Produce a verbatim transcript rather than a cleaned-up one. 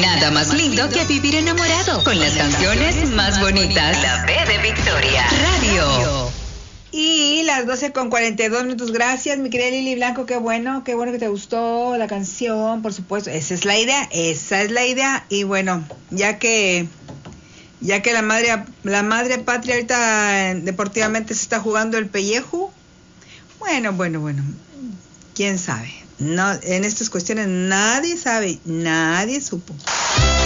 nada más lindo que vivir enamorado con las canciones más bonitas. La B de Victoria Radio. Y las doce con cuarenta y dos minutos. Gracias, mi querida Lili Blanco. Qué bueno, qué bueno que te gustó la canción, por supuesto. Esa es la idea, esa es la idea. Y bueno, ya que ya que la madre la madre patria ahorita deportivamente se está jugando el pellejo. Bueno, bueno, bueno. ¿Quién sabe? No, en estas cuestiones nadie sabe, nadie supo.